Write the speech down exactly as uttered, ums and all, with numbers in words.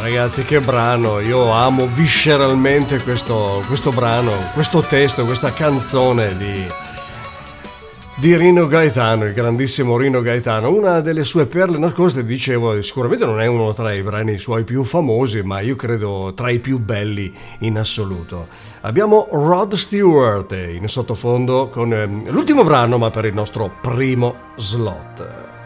ragazzi, che brano! Io amo visceralmente questo, questo brano, questo testo, questa canzone di, di Rino Gaetano, il grandissimo Rino Gaetano. Una delle sue perle nascoste, dicevo, sicuramente non è uno tra i brani suoi più famosi, ma io credo tra i più belli in assoluto. Abbiamo Rod Stewart in sottofondo con eh, l'ultimo brano, ma per il nostro primo slot.